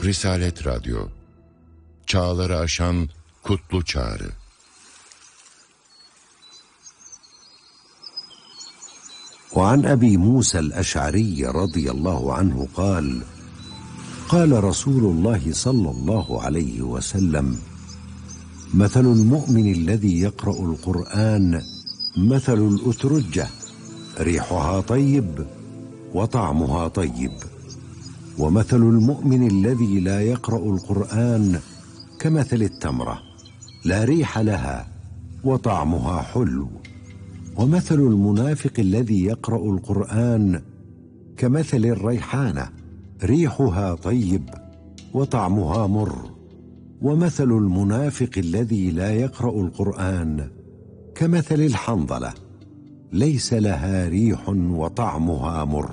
Risalet Radyo, çağları aşan kutlu çağrı. وعن أبي موسى الأشعري رضي الله عنه قال قال رسول الله صلى الله عليه وسلم مثل المؤمن الذي يقرأ القرآن مثل الأترجة ريحها طيب وطعمها طيب ومثل المؤمن الذي لا يقرأ القرآن كمثل التمرة لا ريح لها وطعمها حلو ومثل المنافق الذي يقرأ القرآن كمثل الريحانة ريحها طيب وطعمها مر ومثل المنافق الذي لا يقرأ القرآن كمثل الحنظلة ليس لها ريح وطعمها مر.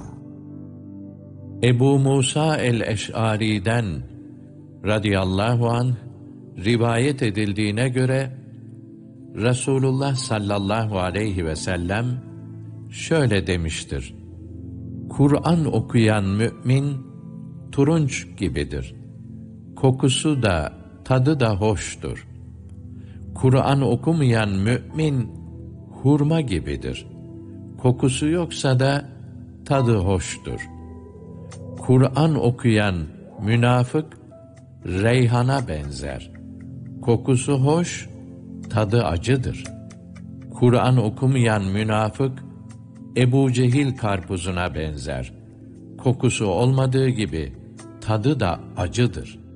Ebu Musa el-Eş'ari'den radıyallahu anh rivayet edildiğine göre Resulullah sallallahu aleyhi ve sellem şöyle demiştir: Kur'an okuyan mümin turunç gibidir. Kokusu da tadı da hoştur. Kur'an okumayan mümin hurma gibidir. Kokusu yoksa da tadı hoştur. Kur'an okuyan münafık reyhana benzer. Kokusu hoş, tadı acıdır. Kur'an okumayan münafık Ebu Cehil karpuzuna benzer. Kokusu olmadığı gibi tadı da acıdır.